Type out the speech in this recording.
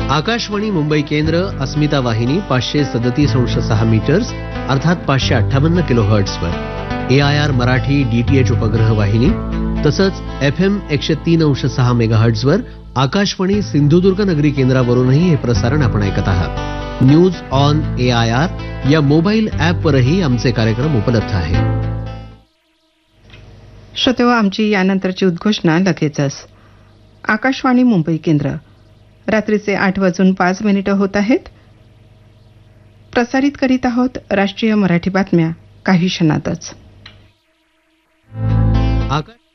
आकाशवाणी मुंबई केंद्र, अस्मिता वाहिनी 537.6 मीटर्स अर्थात 558 किलोहर्ट्झवर, AIR मराठी DTH उपग्रह वाहिनी तसंच FM 103.6 मेगाहर्ट्झवर आकाशवाणी सिंधुदुर्ग नगरी केंद्रावरूनही हे प्रसारण आपण ऐकत आहात. न्यूज ऑन AIR या मोबाईल ॲपवरही आमचे कार्यक्रम उपलब्ध आहेत. श्रोतेहो, आमची यानंतरची उद्घोषणा लगेचच. आकाशवाणी मुंबई केंद्र, रात्रीचे 8:05 होत आहेत. प्रसारित करीत आहोत राष्ट्रीय मराठी बातम्या काही क्षणातच.